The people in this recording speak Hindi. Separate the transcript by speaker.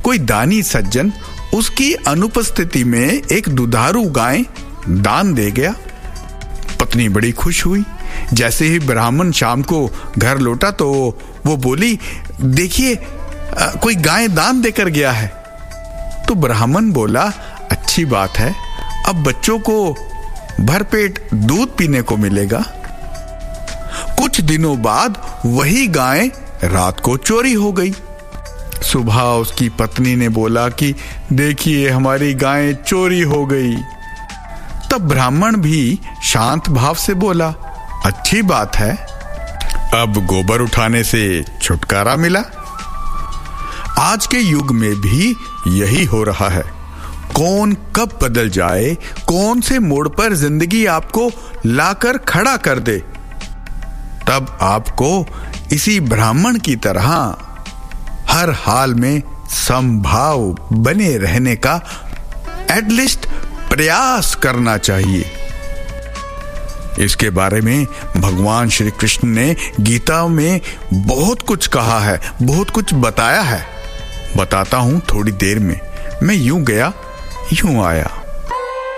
Speaker 1: कोई दानी सज्जन उसकी अनुपस्थिति में एक दुधारू गाय दान दे गया। पत्नी बड़ी खुश हुई। जैसे ही ब्राह्मण शाम को घर लौटा तो वो बोली, देखिए कोई गाय दान देकर गया है। तो ब्राह्मण बोला, अच्छी बात है, अब बच्चों को भरपेट दूध पीने को मिलेगा। कुछ दिनों बाद वही गाय रात को चोरी हो गई। सुबह उसकी पत्नी ने बोला कि देखिए हमारी गाय चोरी हो गई। तब ब्राह्मण भी शांत भाव से बोला, अच्छी बात है, अब गोबर उठाने से छुटकारा मिला। आज के युग में भी यही हो रहा है। कौन कब बदल जाए, कौन से मोड़ पर जिंदगी आपको लाकर खड़ा कर दे, तब आपको इसी ब्राह्मण की तरह हर हाल में समभाव बने रहने का एटलीस्ट प्रयास करना चाहिए। इसके बारे में भगवान श्री कृष्ण ने गीता में बहुत कुछ कहा है, बहुत कुछ बताया है। बताता हूं थोड़ी देर में। मैं यूं गया यूं आया।